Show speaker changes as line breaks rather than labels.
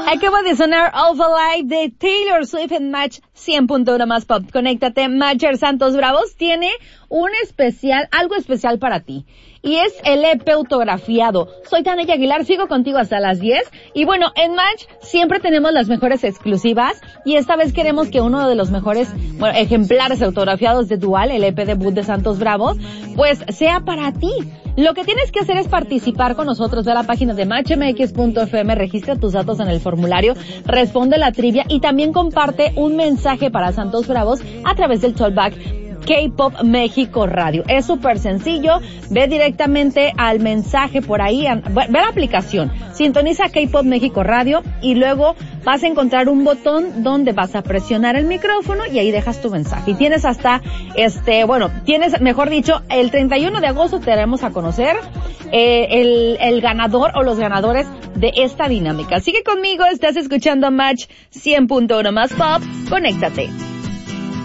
Acaba de sonar All Alive de Taylor Swift en Match 100.1 más pop. Conéctate. Matcher Santos Bravos tiene algo especial para ti. Y es el EP autografiado. Soy Tania Aguilar, sigo contigo hasta las 10. Y bueno, en Match siempre tenemos las mejores exclusivas. Y esta vez queremos que uno de los mejores ejemplares autografiados de Dual, el EP debut de Santos Bravos, pues sea para ti. Lo que tienes que hacer es participar con nosotros. Ve a la página de matchmx.fm, registra tus datos en el formulario, responde la trivia y también comparte un mensaje para Santos Bravos a través del Talkback K-Pop México Radio. Es súper sencillo, ve directamente al mensaje por ahí, ve la aplicación, sintoniza K-Pop México Radio y luego vas a encontrar un botón donde vas a presionar el micrófono y ahí dejas tu mensaje. Y tienes mejor dicho, el 31 de agosto te daremos a conocer el ganador o los ganadores de esta dinámica. Sigue conmigo, estás escuchando Match 100.1 más pop, conéctate.